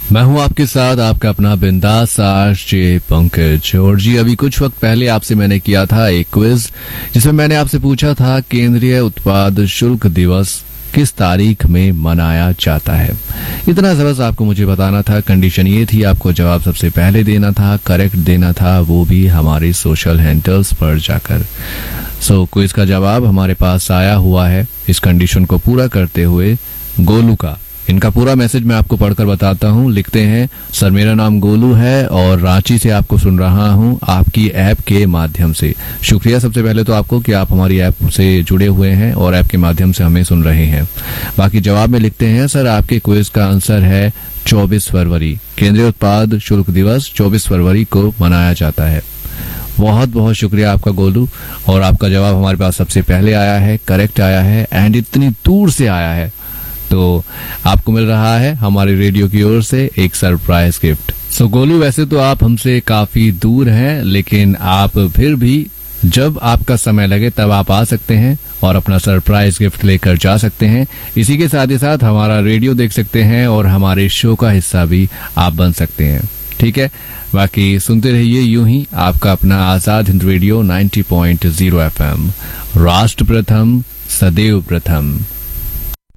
मैं हूं आपके साथ आपका अपना बिंदास आरजे पंकज। और जी अभी कुछ वक्त पहले आपसे मैंने किया था एक क्विज जिसमें मैंने आपसे पूछा था केंद्रीय उत्पाद शुल्क दिवस किस तारीख में मनाया जाता है। इतना सा बस आपको मुझे बताना था। कंडीशन ये थी, आपको जवाब सबसे पहले देना था, करेक्ट देना था, वो भी हमारे सोशल हैंडल्स पर जाकर। क्विज का जवाब हमारे पास आया हुआ है इस कंडीशन को पूरा करते हुए गोलू का। इनका पूरा मैसेज मैं आपको पढ़कर बताता हूं। लिखते हैं, सर मेरा नाम गोलू है और रांची से आपको सुन रहा हूं आपकी ऐप के माध्यम से। शुक्रिया सबसे पहले तो आपको कि आप हमारी ऐप से जुड़े हुए हैं और ऐप के माध्यम से हमें सुन रहे हैं। बाकी जवाब में लिखते हैं, सर आपके क्विज का आंसर है 24 फरवरी। केंद्रीय उत्पाद शुल्क दिवस 24 फरवरी को मनाया जाता है। बहुत बहुत शुक्रिया आपका गोलू। और आपका जवाब हमारे पास सबसे पहले आया है, करेक्ट आया है एंड इतनी दूर से आया है, तो आपको मिल रहा है हमारे रेडियो की ओर से एक सरप्राइज गिफ्ट। गोलू वैसे तो आप हमसे काफी दूर हैं, लेकिन आप फिर भी जब आपका समय लगे तब आप आ सकते हैं और अपना सरप्राइज गिफ्ट लेकर जा सकते हैं। इसी के साथ ही साथ हमारा रेडियो देख सकते हैं और हमारे शो का हिस्सा भी आप बन सकते हैं। ठीक है, बाकी सुनते रहिए यूं ही आपका अपना आजाद हिंद रेडियो 90.0 FM। राष्ट्र प्रथम, सदैव प्रथम।